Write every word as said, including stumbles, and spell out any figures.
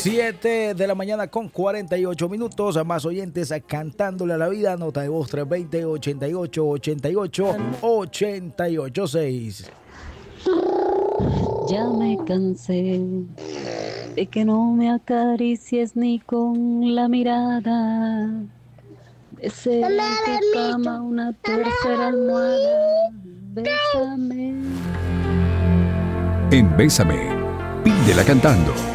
siete de la mañana con cuarenta y ocho minutos. A más oyentes a cantándole a la vida. Nota de voz tres dos cero, ochenta y ocho, ochenta y ocho, ochenta y ocho seis. Ya me cansé de que no me acaricies ni con la mirada. De ser en tu cama una tercera almohada. Bésame. En Bésame, pídela cantando.